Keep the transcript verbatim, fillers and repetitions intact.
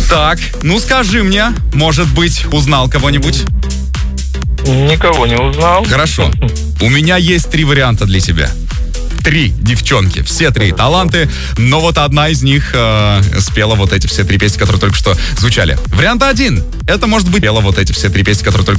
Так, ну скажи мне, может быть, узнал кого-нибудь? Никого не узнал. Хорошо. У меня есть три варианта для тебя. Три девчонки, все три таланты, но вот одна из них э, спела вот эти все три песни, которые только что звучали. Вариант один. Это может быть пела вот эти все три песни, которые только